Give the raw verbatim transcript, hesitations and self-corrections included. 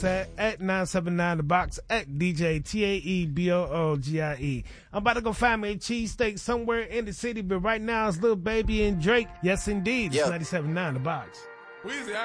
at, at nine seven nine The Box, at D J T A E B O O G I E. I'm about to go find me a cheesesteak somewhere in the city, but right now it's Lil Baby and Drake. Yes, indeed. It's Yep. ninety-seven point nine The Box. Weezy,